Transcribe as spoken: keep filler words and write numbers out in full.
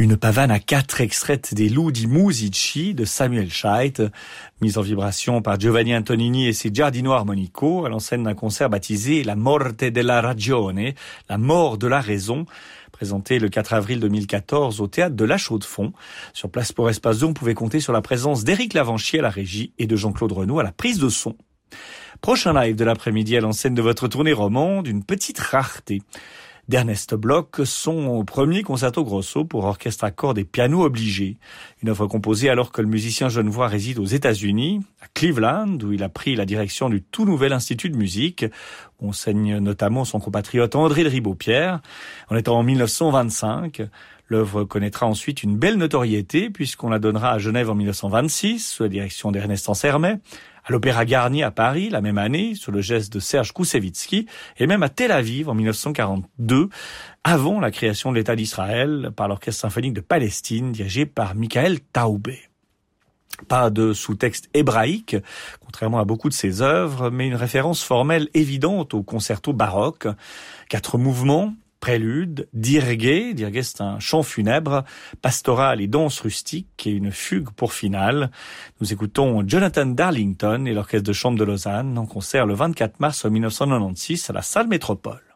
Une pavane à quatre extraite des Ludi Musici de Samuel Scheidt, mise en vibration par Giovanni Antonini et ses Giardino Armonico à l'enseigne d'un concert baptisé La Morte della Ragione, la mort de la raison, présenté le quatre avril deux mille quatorze au théâtre de La Chaux-de-Fonds. Sur place pour Espace deux, on pouvait compter sur la présence d'Éric Lavanchier à la régie et de Jean-Claude Renaud à la prise de son. Prochain live de l'après-midi à l'enseigne de votre tournée romande, une petite rareté d'Ernest Bloch, son premier concerto grosso pour orchestre à cordes et piano obligé. Une œuvre composée alors que le musicien genevois réside aux États-Unis, à Cleveland, où il a pris la direction du tout nouvel institut de musique. On enseigne notamment son compatriote André de Ribaud-Pierre. On est en mille neuf cent vingt-cinq. L'œuvre connaîtra ensuite une belle notoriété puisqu'on la donnera à Genève en mille neuf cent vingt-six, sous la direction d'Ernest Ansermet, à l'Opéra Garnier à Paris, la même année, sous le geste de Serge Koussevitzky, et même à Tel Aviv en mille neuf cent quarante-deux, avant la création de l'État d'Israël par l'Orchestre symphonique de Palestine, dirigé par Michael Taoubé. Pas de sous-texte hébraïque, contrairement à beaucoup de ses œuvres, mais une référence formelle évidente au concerto baroque. Quatre mouvements, prélude, dirgue, dirgue c'est un chant funèbre, pastoral et danse rustique et une fugue pour finale. Nous écoutons Jonathan Darlington et l'Orchestre de chambre de Lausanne en concert le vingt-quatre mars mille neuf cent quatre-vingt-seize à la Salle Métropole.